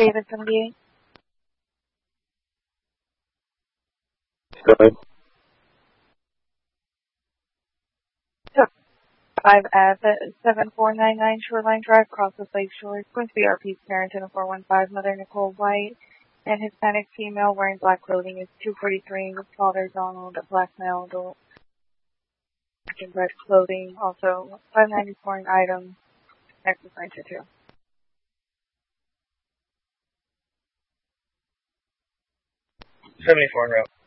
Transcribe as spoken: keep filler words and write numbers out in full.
David seventy-eight. Go ahead. five F at seven four nine nine Shoreline Drive, Crossless Lake Shore. Going to be R P's parent in a four one five, Mother Nicole White, and Hispanic female wearing black clothing is two forty-three, father Donald, black male, adult, red clothing, also five ninety-four in item, next is nine two two. seventy-four in route.